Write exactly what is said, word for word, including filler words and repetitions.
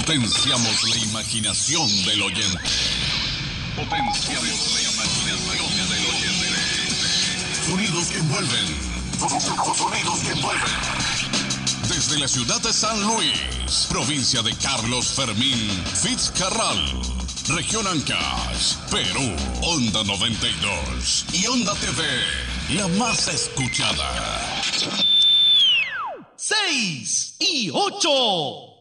Potenciamos la imaginación del oyente. Potenciamos la imaginación del oyente. Sonidos que envuelven. Sonidos que envuelven. Desde la ciudad de San Luis, provincia de Carlos Fermín Fitzcarral, región Ancash, Perú, Onda noventa y dos y Onda T V, la más escuchada. Seis y ocho.